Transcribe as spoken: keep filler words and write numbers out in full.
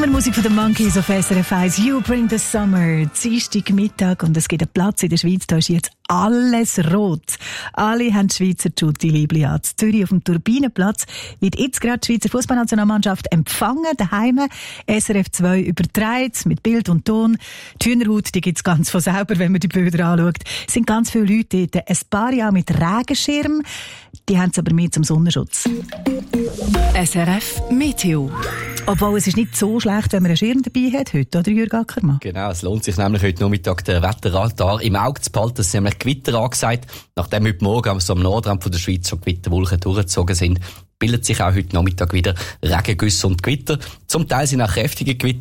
Sommermusik von den Monkeys auf S R F eins. You bring the summer. Dienstag Mittag und es gibt einen Platz in der Schweiz, da ist jetzt alles rot. Alle haben die Schweizer Tutti-Liebli an. In Zürich auf dem Turbinenplatz wird jetzt gerade die Schweizer Fußballnationalmannschaft empfangen, daheim. S R F zwei überträgt mit Bild und Ton. Die Hühnerhaut, die gibt's ganz von selber, wenn man die Bilder anschaut. Es sind ganz viele Leute dort. Ein paar ja mit Regenschirm. Die haben es aber mehr zum Sonnenschutz. S R F Meteo. Obwohl, es ist nicht so schlecht, wenn man einen Schirm dabei hat heute, oder Jürg Ackermann? Genau, es lohnt sich nämlich heute Nachmittag den Wetterradar im Auge zu behalten. Es ist nämlich Gewitter angesagt. Nachdem heute Morgen so am Nordrand von der Schweiz schon Gewitterwolken durchgezogen sind, bildet sich auch heute Nachmittag wieder Regengüsse und Gewitter. Zum Teil sind auch kräftige Gewitter